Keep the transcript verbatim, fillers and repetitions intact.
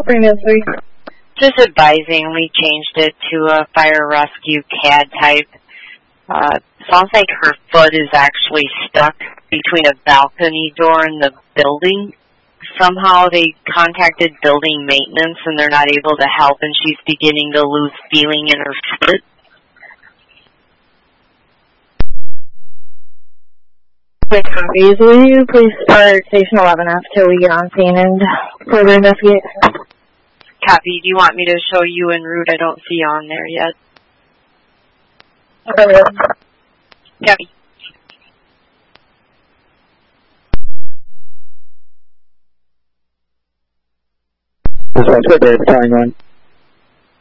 previously? Just advising, we changed it to a fire rescue C A D type. Uh, sounds like her foot is actually stuck between a balcony door and the building. Somehow they contacted building maintenance and they're not able to help, and she's beginning to lose feeling in her foot. Quick copies. Will you please start Station eleven F till we get on scene and further investigate? Copy. Do you want me to show you en route? I don't see you on there yet. Okay. Copy. This one's good, David. Battalion one.